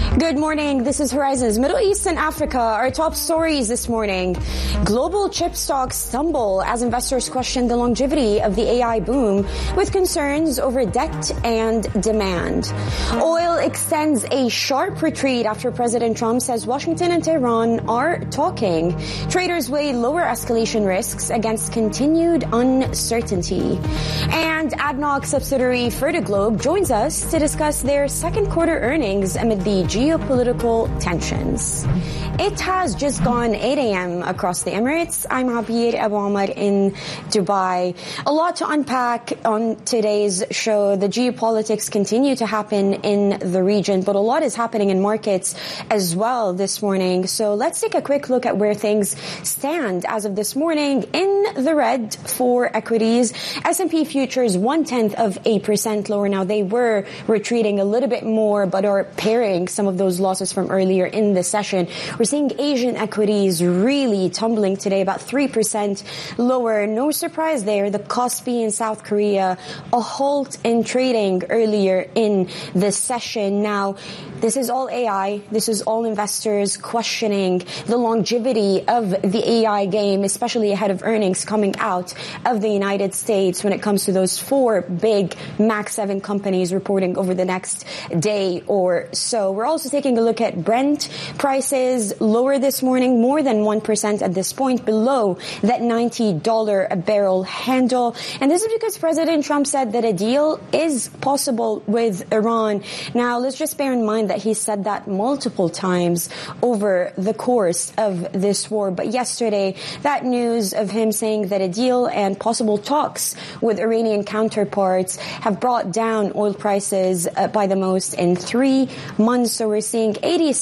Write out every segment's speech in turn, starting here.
Good morning. This is Horizons Middle East and Africa. Our top stories this morning. Global chip stocks stumble as investors question the longevity of the AI boom with concerns over debt and demand. Oil extends a sharp retreat after President Trump says Washington and Tehran are talking. Traders weigh lower escalation risks against continued uncertainty. And ADNOC subsidiary Fertiglobe joins us to discuss their second quarter earnings amid the geopolitical tensions. It has just gone 8 a.m. across the Emirates. I'm Abir Abu Omar in Dubai. A lot to unpack on today's show. The geopolitics continue to happen in the region, but a lot is happening in markets as well this morning. So let's take a quick look at where things stand as of this morning. In the red for equities, S&P futures 0.1% lower now. They were retreating a little bit more, but are pairing some of those losses from earlier in the session. We're seeing Asian equities really tumbling today, about 3% lower. No surprise there. The Kospi in South Korea, a halt in trading earlier in the session. Now, this is all AI. This is all investors questioning the longevity of the AI game, especially ahead of earnings coming out of the United States when it comes to those four big Max 7 companies reporting over the next day or so. We're also taking a look at Brent prices, lower this morning, more than 1% at this point, below that $90 a barrel handle. And this is because President Trump said that a deal is possible with Iran. Now, let's just bear in mind that he said that multiple times over the course of this war. But yesterday, that news of him saying that a deal and possible talks with Iranian counterparts have brought down oil prices by the most in 3 months. So we're seeing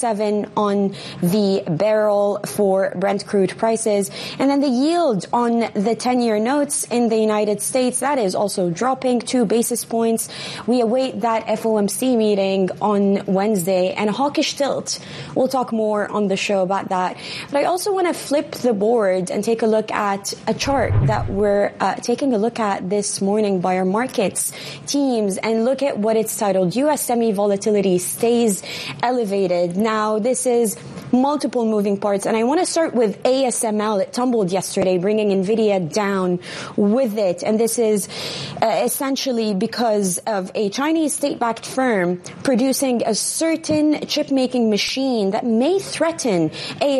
87 on the barrel for Brent crude prices. And then the yield on the 10-year notes in the United States, that is also dropping 2 basis points. We await that FOMC meeting on Wednesday and a hawkish tilt. We'll talk more on the show about that. But I also want to flip the board and take a look at a chart that we're taking a look at this morning by our markets teams and look at what it's titled, U.S. Semi-Volatility Stays Elevated. Now, this is multiple moving parts, and I want to start with ASML. It tumbled yesterday, bringing NVIDIA down with it, and this is essentially because of a Chinese state-backed firm producing a certain chip-making machine that may threaten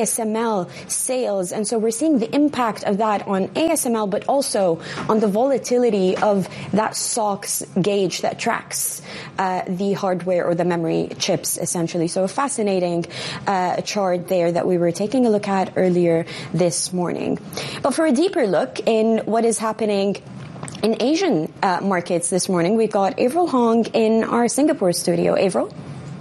ASML sales, and so we're seeing the impact of that on ASML, but also on the volatility of that SOX gauge that tracks the hardware or the memory chips, essentially. So a fascinating chart there that we were taking a look at earlier this morning. But for a deeper look in what is happening in Asian markets this morning, we've got Avril Hong in our Singapore studio. Avril?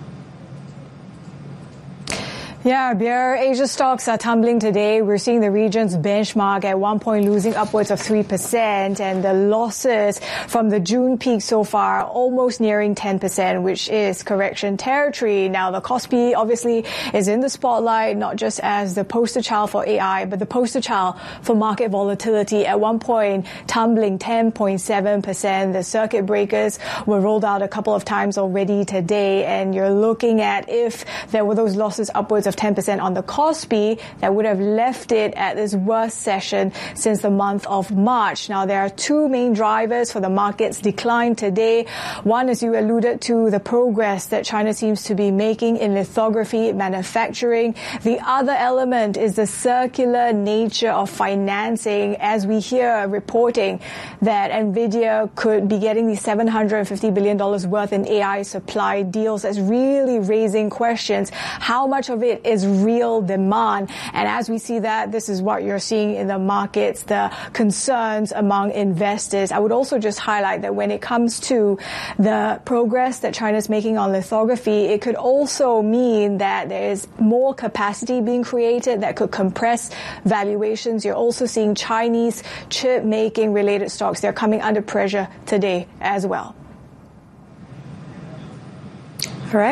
Yeah, Beer, Asia stocks are tumbling today. We're seeing the region's benchmark at one point losing upwards of 3%, and the losses from the June peak so far almost nearing 10%, which is correction territory. Now, the Kospi obviously is in the spotlight, not just as the poster child for AI, but the poster child for market volatility. At one point, tumbling 10.7%. The circuit breakers were rolled out a couple of times already today, and you're looking at if there were those losses upwards of 10% on the Kospi, that would have left it at its worst session since the month of March. Now, there are 2 main drivers for the market's decline today. One, as you alluded to, the progress that China seems to be making in lithography manufacturing. The other element is the circular nature of financing, as we hear reporting that NVIDIA could be getting the $750 billion worth in AI supply deals. That's really raising questions. How much of it is real demand? And as we see that, this is what you're seeing in the markets, the concerns among investors. I would also just highlight that when it comes to the progress that China's making on lithography, it could also mean that there is more capacity being created that could compress valuations. You're also seeing Chinese chip making related stocks. They're coming under pressure today as well. All right.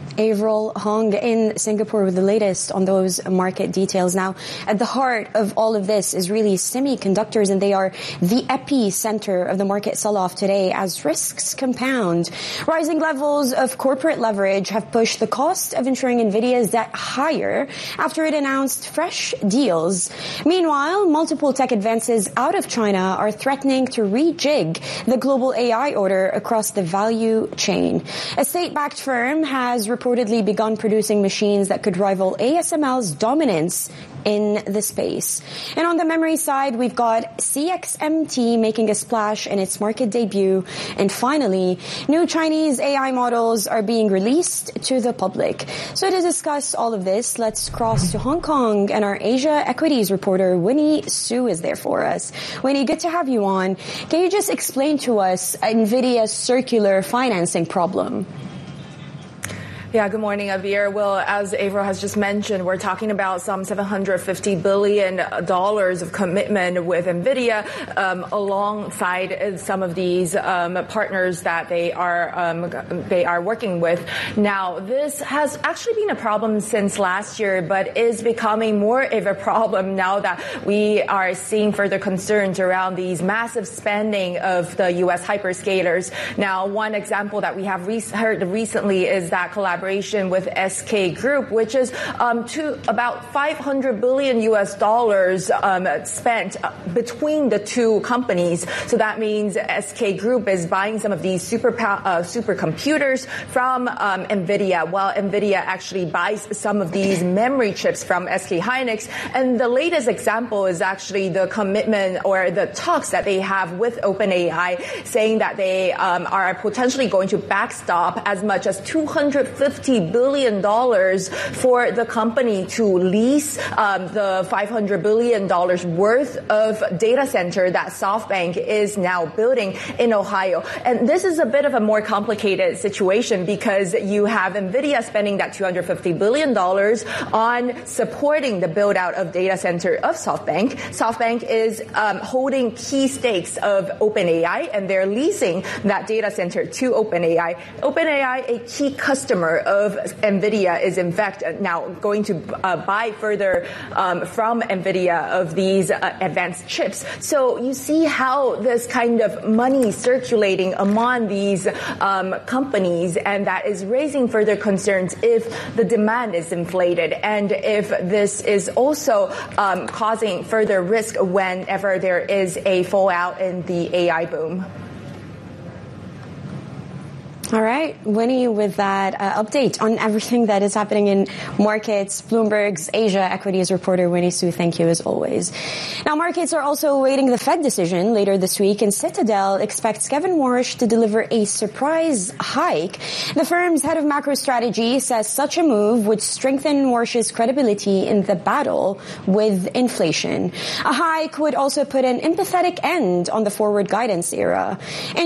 Avril Hong in Singapore with the latest on those market details. Now, at the heart of all of this is really semiconductors, and they are the epicenter of the market sell-off today as risks compound. Rising levels of corporate leverage have pushed the cost of insuring NVIDIA's debt higher after it announced fresh deals. Meanwhile, multiple tech advances out of China are threatening to rejig the global AI order across the value chain. A state-backed firm has reportedly begun producing machines that could rival ASML's dominance in the space. And on the memory side, we've got CXMT making a splash in its market debut. And finally, new Chinese AI models are being released to the public. So to discuss all of this, let's cross to Hong Kong, and our Asia equities reporter Winnie Su is there for us. Winnie, good to have you on. Can you just explain to us NVIDIA's circular financing problem? Yeah, good morning, Avir. Well, as Avril has just mentioned, we're talking about some $750 billion of commitment with NVIDIA, alongside some of these partners that they are working with. Now, this has actually been a problem since last year, but is becoming more of a problem now that we are seeing further concerns around these massive spending of the U.S. hyperscalers. Now, one example that we have heard recently is that collaboration with SK Group, which is to about $500 billion spent between the two companies. So that means SK Group is buying some of these supercomputers from NVIDIA, while NVIDIA actually buys some of these memory chips from SK Hynix. And the latest example is actually the commitment or the talks that they have with OpenAI, saying that they are potentially going to backstop as much as $250 billion for the company to lease the $500 billion worth of data center that SoftBank is now building in Ohio. And this is a bit of a more complicated situation because you have NVIDIA spending that $250 billion on supporting the build out of data center of SoftBank. SoftBank is holding key stakes of OpenAI, and they're leasing that data center to OpenAI. OpenAI, a key customer of NVIDIA, is in fact now going to buy further from NVIDIA of these advanced chips. So you see how this kind of money circulating among these companies, and that is raising further concerns if the demand is inflated and if this is also causing further risk whenever there is a fallout in the AI boom. All right, Winnie, with that update on everything that is happening in markets, Bloomberg's Asia equities reporter Winnie Su, thank you as always. Now, markets are also awaiting the Fed decision later this week, and Citadel expects Kevin Warsh to deliver a surprise hike. The firm's head of macro strategy says such a move would strengthen Warsh's credibility in the battle with inflation. A hike would also put an empathetic end on the forward guidance era.